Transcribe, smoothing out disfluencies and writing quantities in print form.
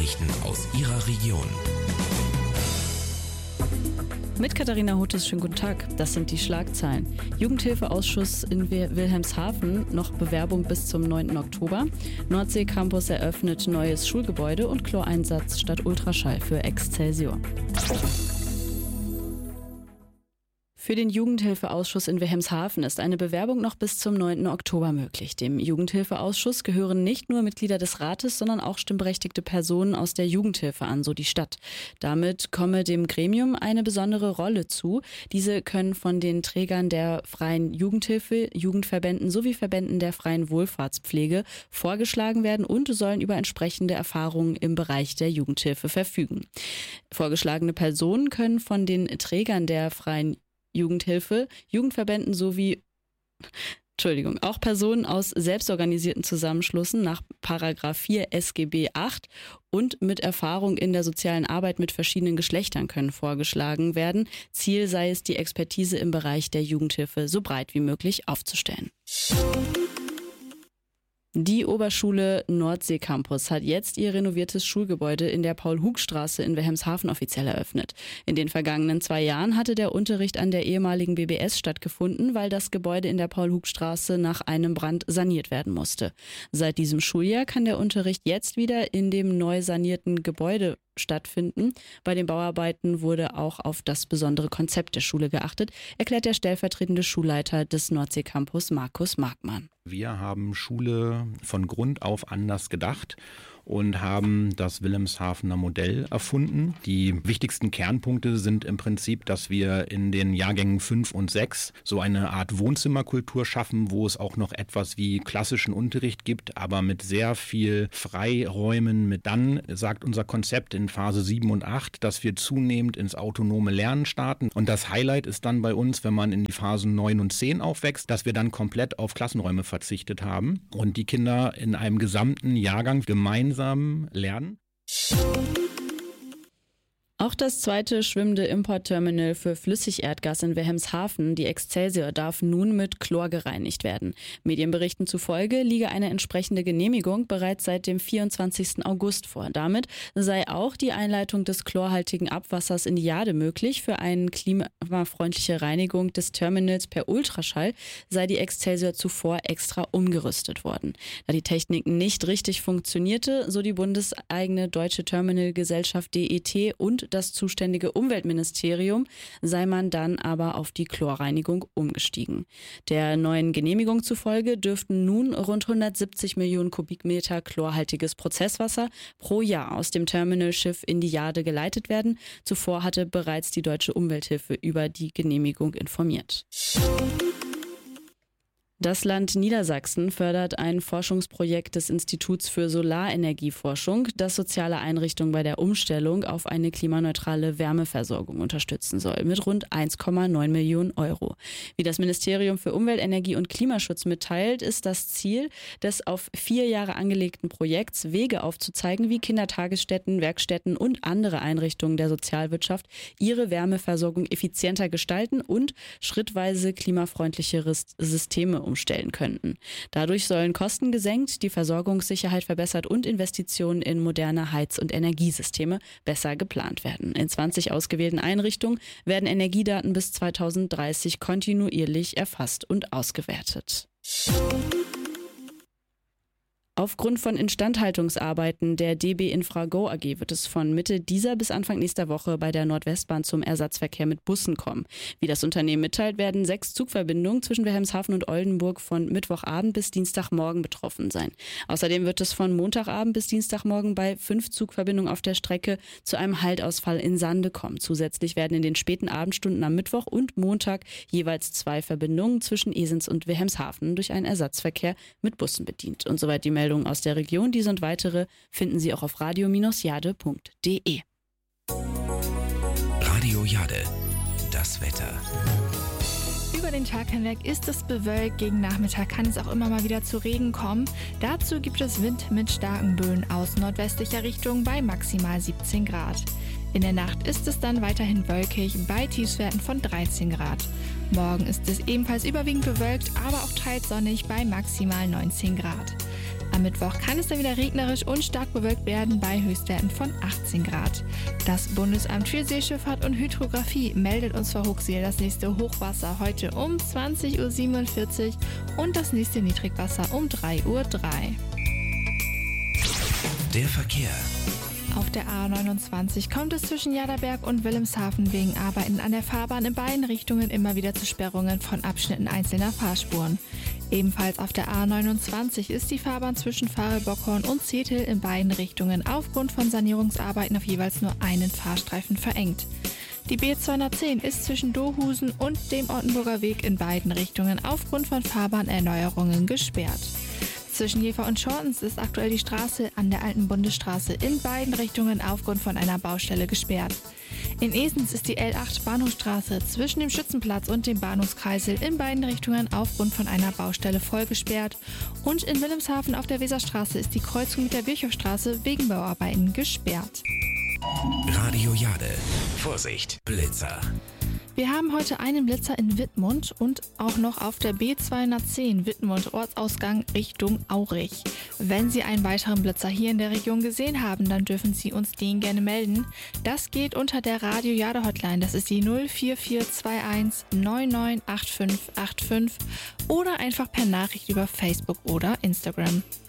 Nachrichten aus Ihrer Region. Mit Katharina Hotes, schönen guten Tag. Das sind die Schlagzeilen. Jugendhilfeausschuss in Wilhelmshaven, noch Bewerbung bis zum 9. Oktober. Nordsee-Campus eröffnet neues Schulgebäude und Chloreinsatz statt Ultraschall für Excelsior. Für den Jugendhilfeausschuss in Wilhelmshaven ist eine Bewerbung noch bis zum 9. Oktober möglich. Dem Jugendhilfeausschuss gehören nicht nur Mitglieder des Rates, sondern auch stimmberechtigte Personen aus der Jugendhilfe an, so die Stadt. Damit komme dem Gremium eine besondere Rolle zu. Diese können von den Trägern der freien Jugendhilfe, Jugendverbänden sowie Verbänden der freien Wohlfahrtspflege vorgeschlagen werden und sollen über entsprechende Erfahrungen im Bereich der Jugendhilfe verfügen. Vorgeschlagene Personen können von den Trägern der freien Jugendhilfe, Jugendverbänden sowie auch Personen aus selbstorganisierten Zusammenschlüssen nach § 4 SGB 8 und mit Erfahrung in der sozialen Arbeit mit verschiedenen Geschlechtern können vorgeschlagen werden. Ziel sei es, die Expertise im Bereich der Jugendhilfe so breit wie möglich aufzustellen. Die Oberschule Nordsee-Campus hat jetzt ihr renoviertes Schulgebäude in der Paul-Hug-Straße in Wilhelmshaven offiziell eröffnet. In den vergangenen 2 Jahren hatte der Unterricht an der ehemaligen BBS stattgefunden, weil das Gebäude in der Paul-Hug-Straße nach einem Brand saniert werden musste. Seit diesem Schuljahr kann der Unterricht jetzt wieder in dem neu sanierten Gebäude stattfinden. Bei den Bauarbeiten wurde auch auf das besondere Konzept der Schule geachtet, erklärt der stellvertretende Schulleiter des Nordsee-Campus Markus Markmann. Wir haben Schule von Grund auf anders gedacht und haben das Wilhelmshavener Modell erfunden. Die wichtigsten Kernpunkte sind im Prinzip, dass wir in den Jahrgängen 5 und 6 so eine Art Wohnzimmerkultur schaffen, wo es auch noch etwas wie klassischen Unterricht gibt, aber mit sehr viel Freiräumen. Dann sagt unser Konzept in Phase 7 und 8, dass wir zunehmend ins autonome Lernen starten. Und das Highlight ist dann bei uns, wenn man in die Phasen 9 und 10 aufwächst, dass wir dann komplett auf Klassenräume verzichtet haben und die Kinder in einem gesamten Jahrgang gemeinsam lernen. Auch das zweite schwimmende Importterminal für Flüssigerdgas in Wilhelmshaven, die Excelsior, darf nun mit Chlor gereinigt werden. Medienberichten zufolge liege eine entsprechende Genehmigung bereits seit dem 24. August vor. Damit sei auch die Einleitung des chlorhaltigen Abwassers in die Jade möglich. Für eine klimafreundliche Reinigung des Terminals per Ultraschall sei die Excelsior zuvor extra umgerüstet worden. Da die Technik nicht richtig funktionierte, so die bundeseigene Deutsche Terminalgesellschaft DET und das zuständige Umweltministerium, sei man dann aber auf die Chlorreinigung umgestiegen. Der neuen Genehmigung zufolge dürften nun rund 170 Millionen Kubikmeter chlorhaltiges Prozesswasser pro Jahr aus dem Terminalschiff in die Jade geleitet werden. Zuvor hatte bereits die Deutsche Umwelthilfe über die Genehmigung informiert. Das Land Niedersachsen fördert ein Forschungsprojekt des Instituts für Solarenergieforschung, das soziale Einrichtungen bei der Umstellung auf eine klimaneutrale Wärmeversorgung unterstützen soll, mit rund 1,9 Millionen Euro. Wie das Ministerium für Umwelt, Energie und Klimaschutz mitteilt, ist das Ziel des auf 4 Jahre angelegten Projekts, Wege aufzuzeigen, wie Kindertagesstätten, Werkstätten und andere Einrichtungen der Sozialwirtschaft ihre Wärmeversorgung effizienter gestalten und schrittweise klimafreundlichere Systeme umstellen könnten. Dadurch sollen Kosten gesenkt, die Versorgungssicherheit verbessert und Investitionen in moderne Heiz- und Energiesysteme besser geplant werden. In 20 ausgewählten Einrichtungen werden Energiedaten bis 2030 kontinuierlich erfasst und ausgewertet. Aufgrund von Instandhaltungsarbeiten der DB Infrago AG wird es von Mitte dieser bis Anfang nächster Woche bei der Nordwestbahn zum Ersatzverkehr mit Bussen kommen. Wie das Unternehmen mitteilt, werden 6 Zugverbindungen zwischen Wilhelmshaven und Oldenburg von Mittwochabend bis Dienstagmorgen betroffen sein. Außerdem wird es von Montagabend bis Dienstagmorgen bei 5 Zugverbindungen auf der Strecke zu einem Haltausfall in Sande kommen. Zusätzlich werden in den späten Abendstunden am Mittwoch und Montag jeweils 2 Verbindungen zwischen Esens und Wilhelmshaven durch einen Ersatzverkehr mit Bussen bedient. Und soweit die Meldungen aus der Region. Diese und weitere finden Sie auch auf radio-jade.de. Radio Jade, das Wetter. Über den Tag hinweg ist es bewölkt. Gegen Nachmittag kann es auch immer mal wieder zu Regen kommen. Dazu gibt es Wind mit starken Böen aus nordwestlicher Richtung bei maximal 17 Grad. In der Nacht ist es dann weiterhin wolkig bei Tiefstwerten von 13 Grad. Morgen ist es ebenfalls überwiegend bewölkt, aber auch teils sonnig bei maximal 19 Grad. Am Mittwoch kann es dann wieder regnerisch und stark bewölkt werden bei Höchstwerten von 18 Grad. Das Bundesamt für Seeschifffahrt und Hydrographie meldet uns vor Huxil das nächste Hochwasser heute um 20:47 Uhr und das nächste Niedrigwasser um 3:03 Uhr. Der Verkehr. Auf der A29 kommt es zwischen Jaderberg und Wilhelmshaven wegen Arbeiten an der Fahrbahn in beiden Richtungen immer wieder zu Sperrungen von Abschnitten einzelner Fahrspuren. Ebenfalls auf der A29 ist die Fahrbahn zwischen Farel-Bockhorn und Zetel in beiden Richtungen aufgrund von Sanierungsarbeiten auf jeweils nur einen Fahrstreifen verengt. Die B210 ist zwischen Dohusen und dem Ortenburger Weg in beiden Richtungen aufgrund von Fahrbahnerneuerungen gesperrt. Zwischen Jever und Schortens ist aktuell die Straße an der alten Bundesstraße in beiden Richtungen aufgrund von einer Baustelle gesperrt. In Esens ist die L8 Bahnhofstraße zwischen dem Schützenplatz und dem Bahnhofskreisel in beiden Richtungen aufgrund von einer Baustelle voll gesperrt. Und in Wilhelmshaven auf der Weserstraße ist die Kreuzung mit der Virchowstraße wegen Bauarbeiten gesperrt. Radio Jade. Vorsicht, Blitzer. Wir haben heute einen Blitzer in Wittmund und auch noch auf der B210 Wittmund Ortsausgang Richtung Aurich. Wenn Sie einen weiteren Blitzer hier in der Region gesehen haben, dann dürfen Sie uns den gerne melden. Das geht unter der Radio Jade Hotline, das ist die 04421 998585 oder einfach per Nachricht über Facebook oder Instagram.